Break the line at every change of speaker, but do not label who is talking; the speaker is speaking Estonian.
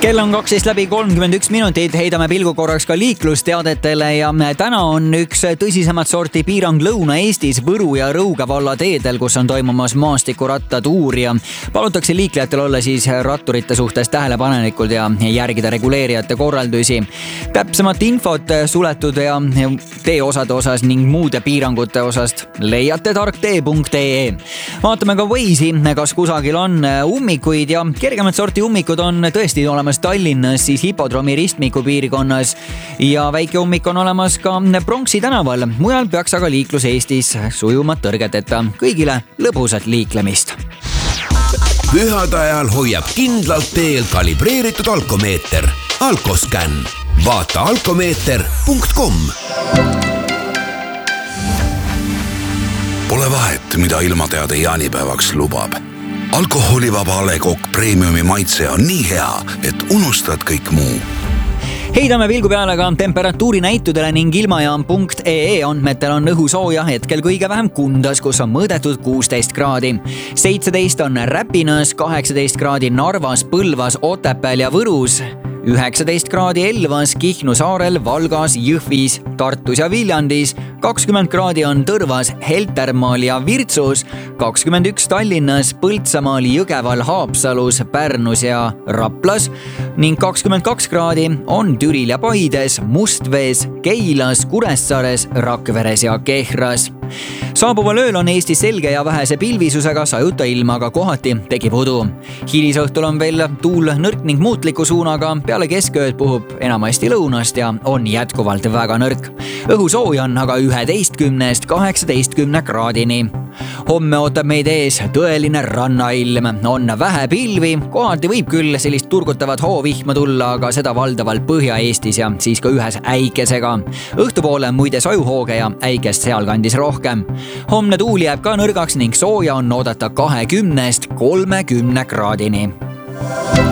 Kell on 12:31, heidame pilgu korraks ka liiklusteadetele ja täna on üks tõsisemat sorti piirang Lõuna-Eestis Võru ja Rõuge valla teedel, kus on toimumas maastikurattatuur ja palutakse liiklejatel olla siis ratturite suhtes tähelepanelikud ja järgida reguleerijate korraldusi. Täpsemat infot suletud ja teeosade osas ning muude piirangute osast leiate tarktee.ee. Vaatame ka Waze'i, kas kusagil on ummikuid ja kergemat sorti ummikud on tõesti olemas Tallinnas, siis Hipodroomi ristmiku piirkonnas ja väike ummik on olemas ka Pronksi tänaval. Mujal peaks aga liiklus Eestis sujuma tõrgeteta. Kõigile lõbusat liiklemist.
Pühade ajal hoiab kindlalt teel kalibreeritud alkomeeter. Alkoscan. Vaata alkomeeter.com.
Pole vahet, mida ilmateade jaanipäevaks lubab. Alkoholivaba A. Le Coq Premiumi maitse on nii hea, et unustad kõik muu.
Heidame pilgu peale ka temperatuuri näitudele ning ilmajaam.ee andmetel on õhusooja hetkel kõige vähem Kundas, kus on mõõdetud 16 kraadi. 17 on Räpinas, 18 kraadi Narvas, Põlvas, Otepääl ja Võrus, 19 kraadi Elvas, Kihnu saarel, Valgas, Jõhvis, Tartus ja Viljandis, 20 kraadi on Tõrvas, Heltermaal ja Virtsus, 21 Tallinnas, Põltsamaal, Jõgeval, Haapsalus, Pärnus ja Raplas ning 22 kraadi on Türil ja Paides, Mustvees, Keilas, Kuressaares, Rakveres ja Kehras. Saabuval ööl on Eesti selge ja vähese pilvisusega sajuta ilma, aga kohati tekib udu. Hilisõhtul on veel tuul nõrk ning muutliku suunaga, peale keskööd puhub enamasti lõunast ja on jätkuvalt väga nõrk. Õhusooja on aga 11–18 kraadini. Homme ootab meid ees tõeline rannailm. On vähe pilvi, kohati võib küll sellist turgutavat hoovihma tulla, aga seda valdavalt Põhja-Eestis ja siis ka ühes äikesega. Õhtupoole muide sajuhooge ja äikest sealkandis rohkem. Homne tuul jääb ka nõrgaks ning sooja on oodata 20–30 kraadini.